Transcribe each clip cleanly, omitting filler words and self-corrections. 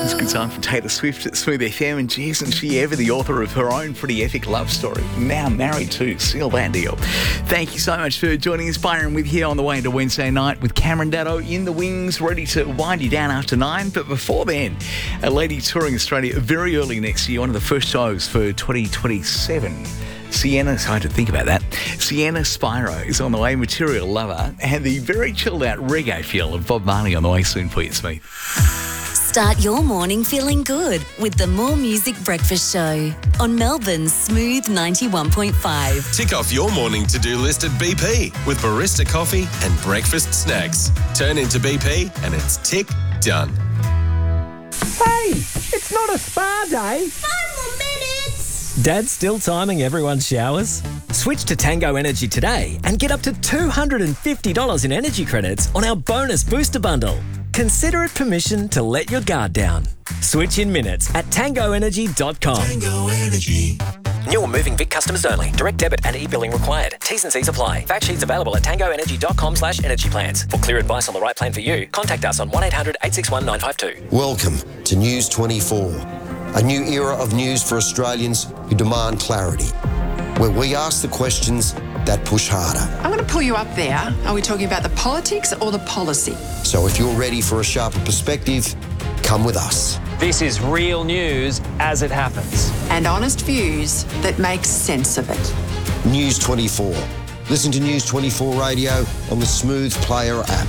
It's a good time for Taylor Swift at Smooth FM, and geez, isn't she ever the author of her own pretty epic love story? Now married too, seal that deal. Thank you so much for joining us, Byron, with here on the way into Wednesday night with Cameron Daddo in the wings, ready to wind you down after 9. But before then, a lady touring Australia very early next year, one of the first shows for 2027. Sienna, so I had to think about that. Sienna Spiro is on the way, Material Lover, and the very chilled out reggae feel of Bob Marley on the way soon for you, Smith. Start your morning feeling good with the More Music Breakfast Show on Melbourne's Smooth 91.5. Tick off your morning to-do list at BP with barista coffee and breakfast snacks. Turn into BP and it's tick done. Hey, it's not a spa day. 5 more minutes. Dad's still timing everyone's showers? Switch to Tango Energy today and get up to $250 in energy credits on our bonus booster bundle. Consider it permission to let your guard down. Switch in minutes at tangoenergy.com. Tango Energy. New or moving Vic customers only. Direct debit and e-billing required. T's and C's apply. Fact sheets available at tangoenergy.com/energy plans. For clear advice on the right plan for you, contact us on 1800 861 952. Welcome to News 24, a new era of news for Australians who demand clarity, where we ask the questions that push harder. I'm going to pull you up there. Are we talking about the politics or the policy? So if you're ready for a sharper perspective, come with us. This is real news as it happens. And honest views that make sense of it. News 24. Listen to News 24 Radio on the Smooth Player app.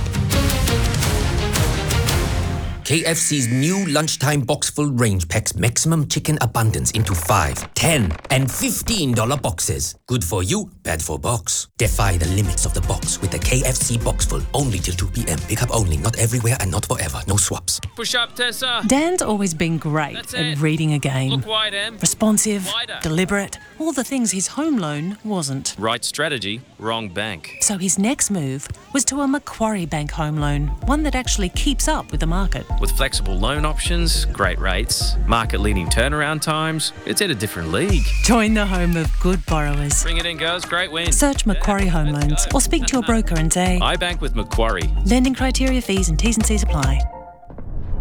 KFC's new lunchtime box full range packs maximum chicken abundance into 5, 10, and $15 boxes. Good for you, bad for box. Defy the limits of the box with the KFC box full only till 2 p.m. Pick up only, not everywhere and not forever. No swaps. Push up, Tessa. Dan's always been great at reading a game. Look wide, Em. Responsive, Wider. deliberate, all the things his home loan wasn't. Right strategy, wrong bank. So his next move was to a Macquarie Bank home loan, one that actually keeps up with the market. With flexible loan options, great rates, market-leading turnaround times, it's at a different league. Join the home of good borrowers. Bring it in, girls. Great win. Search Macquarie Home Loans or speak to your broker and say, I bank with Macquarie. lending criteria, fees and T's and C's apply.